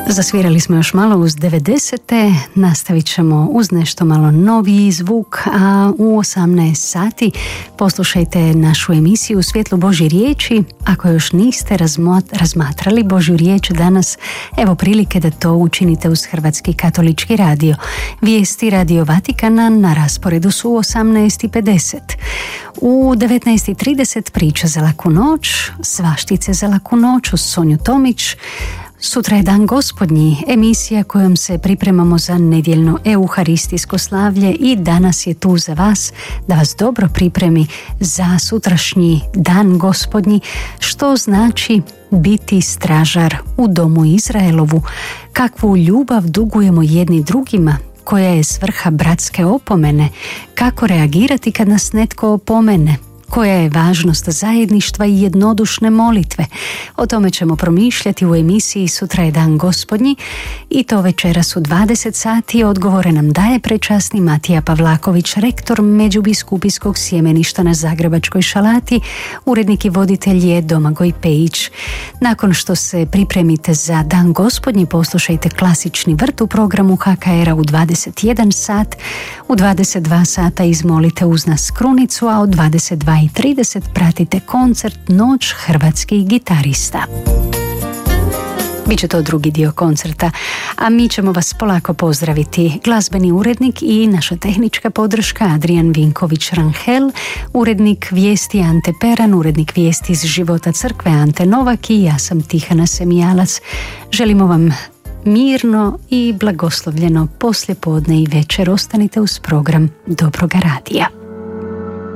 Zasvirali smo još malo uz 90. Nastavit ćemo uz nešto malo noviji zvuk, a u 18 sati poslušajte našu emisiju Svjetlo Božje riječi. Ako još niste razmatrali Božju riječ danas, evo prilike da to učinite uz Hrvatski katolički radio. Vijesti Radio Vatikana na rasporedu su u 18:50. U 19:30 priča za laku noć, svaštice za laku noć uz Sonju Tomić. Sutra je Dan Gospodnji, emisija kojom se pripremamo za nedjeljno euharistijsko slavlje i danas je tu za vas da vas dobro pripremi za sutrašnji Dan Gospodnji, što znači biti stražar u domu Izraelovu, kakvu ljubav dugujemo jedni drugima, koja je svrha bratske opomene, kako reagirati kad nas netko opomene, koja je važnost zajedništva i jednodušne molitve. O tome ćemo promišljati u emisiji Sutra je Dan Gospodnji i to večeras u 20 sati. Odgovore nam daje prečasni Matija Pavlaković, rektor Međubiskupijskog sjemeništa na Zagrebačkoj Šalati. Urednik i voditelj je Domagoj Pejić. Nakon što se pripremite za Dan Gospodnji, poslušajte klasični vrt u programu HKR-a u 21 sat. U 22 sata izmolite uz nas krunicu, a od 22:30 pratite koncert Noć hrvatskih gitarista. Biće to drugi dio koncerta, a mi ćemo vas polako pozdraviti. Glazbeni urednik i naša tehnička podrška Adrian Vinković-Ranhel, urednik vijesti Ante Peran, urednik vijesti iz života crkve Ante Novak i ja sam Tihana Semijalac. Želimo vam mirno i blagoslovljeno poslijepodne i večer. Ostanite uz program Dobroga radija.